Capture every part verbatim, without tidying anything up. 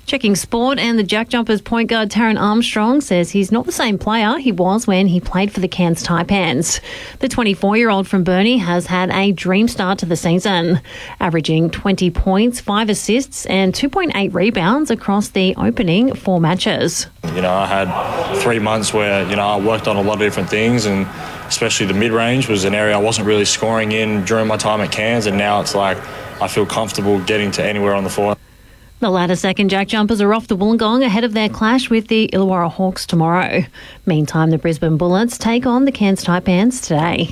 Checking sport, and the Jack Jumpers point guard Taron Armstrong says he's not the same player he was when he played for the Cairns Taipans. The twenty-four-year-old from Burnie has had a dream start to the season, averaging twenty points, five assists and two point eight rebounds across the opening four matches. You know, I had three months where, you know, I worked on a lot of different things, and especially the mid-range was an area I wasn't really scoring in during my time at Cairns, and now it's like I feel comfortable getting to anywhere on the floor. The latter second Jack Jumpers are off to Wollongong ahead of their clash with the Illawarra Hawks tomorrow. Meantime, the Brisbane Bullets take on the Cairns Taipans today.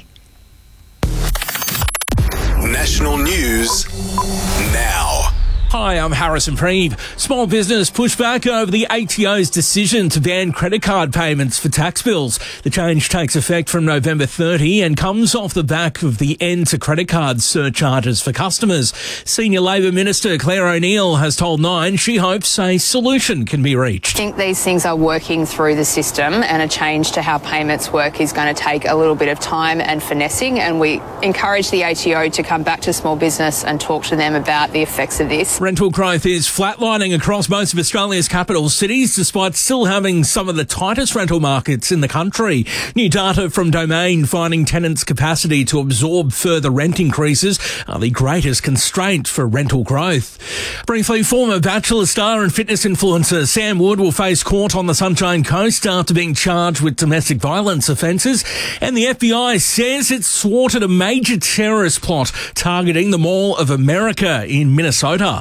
National news now. Hi, I'm Harrison Preeve. Small business pushed back over the A T O's decision to ban credit card payments for tax bills. The change takes effect from November thirtieth and comes off the back of the end to credit card surcharges for customers. Senior Labor Minister Claire O'Neill has told Nine she hopes a solution can be reached. I think these things are working through the system, and a change to how payments work is going to take a little bit of time and finessing, and we encourage the A T O to come back to small business and talk to them about the effects of this. Rental growth is flatlining across most of Australia's capital cities, despite still having some of the tightest rental markets in the country. New data from Domain finding tenants' capacity to absorb further rent increases are the greatest constraint for rental growth. Briefly, former Bachelor star and fitness influencer Sam Wood will face court on the Sunshine Coast after being charged with domestic violence offences, and the F B I says it's thwarted a major terrorist plot targeting the Mall of America in Minnesota.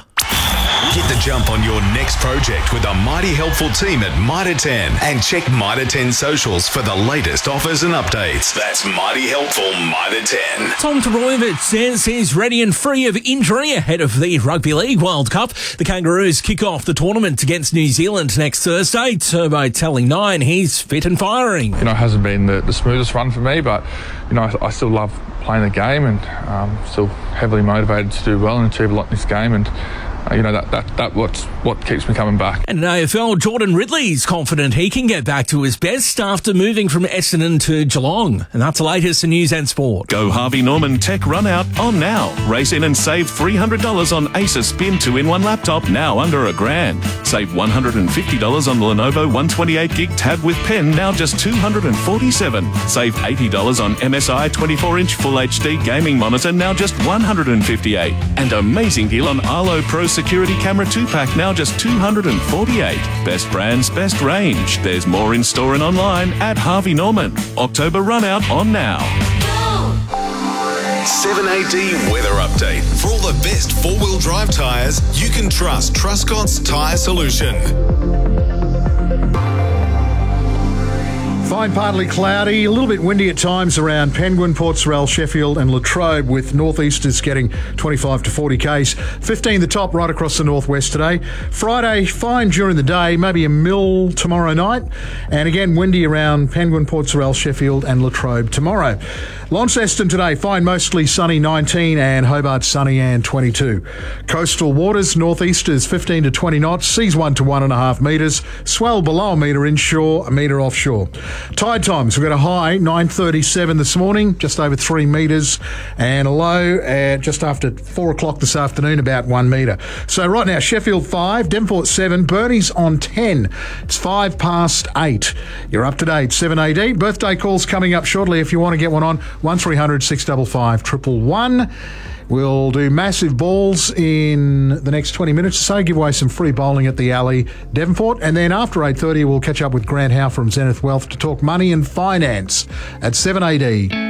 Get the jump on your next project with a mighty helpful team at Mitre ten, and check Mitre ten socials for the latest offers and updates. That's mighty helpful Mitre ten. Tom Trbojevic says he's ready and free of injury ahead of the Rugby League World Cup. The Kangaroos kick off the tournament against New Zealand next Thursday. Turbo telling Nine he's fit and firing. You know, it hasn't been the, the smoothest run for me, but you know, I, I still love playing the game, and um, still heavily motivated to do well and achieve a lot in this game, and Uh, you know, that, that, that what's what keeps me coming back. And in A F L, Jordan Ridley's confident he can get back to his best after moving from Essendon to Geelong. And that's the latest in news and sport. Go Harvey Norman Tech Run Out on now. Race in and save three hundred dollars on Acer Spin two in one laptop, now under a grand. Save one hundred fifty dollars on the Lenovo one twenty-eight gig tab with pen, now just two hundred forty-seven dollars. Save eighty dollars on M S I twenty-four inch Full H D gaming monitor, now just one hundred fifty-eight dollars. And amazing deal on Arlo Pro Security Camera two pack, now just two hundred forty-eight dollars. Best brands, best range. There's more in store and online at Harvey Norman. October run out on now. seven A D weather update. For all the best four-wheel drive tyres, you can trust Truscott's Tyre Solution. Fine, partly cloudy, a little bit windy at times around Penguin, Port Sorell, Sheffield and Latrobe, with northeasters getting twenty-five to forty k's. fifteen the top right across the northwest today. Friday, fine during the day, maybe a mill tomorrow night. And again, windy around Penguin, Port Sorell, Sheffield and Latrobe tomorrow. Launceston today, fine, mostly sunny, nineteen, and Hobart sunny and twenty-two. Coastal waters, northeasters fifteen to twenty knots, seas one to one and a half metres, swell below a metre inshore, a metre offshore. Tide times, we've got a high nine thirty-seven this morning, just over three metres, and a low at just after four o'clock this afternoon, about one metre. So right now, Sheffield five, Devonport seven, Burnie's on ten. It's five past eight. You're up to date, seven A D. Birthday calls coming up shortly if you want to get one on. one three hundred six five five one one one. We'll do massive balls in the next twenty minutes or so, give away some free bowling at the Alley, Devonport, and then after eight thirty we'll catch up with Grant Howe from Zenith Wealth to talk money and finance at seven A D.